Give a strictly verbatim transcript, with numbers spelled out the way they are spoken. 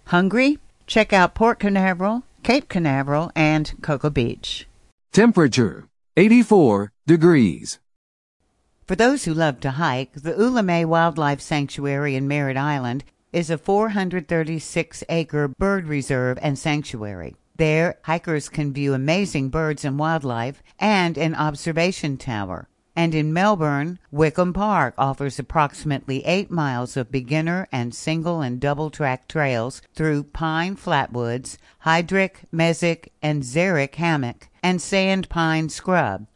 Hungry? Check out Port Canaveral, Cape Canaveral, and Cocoa Beach. Temperature, eighty-four degrees. For those who love to hike, the Oulamé Wildlife Sanctuary in Merritt Island is a four hundred thirty-six acre bird reserve and sanctuary. There, hikers can view amazing birds and wildlife and an observation tower. And in Melbourne, Wickham Park offers approximately eight miles of beginner and single and double track trails through pine flatwoods, hydric, mesic, and xeric hammock, and sand pine scrub.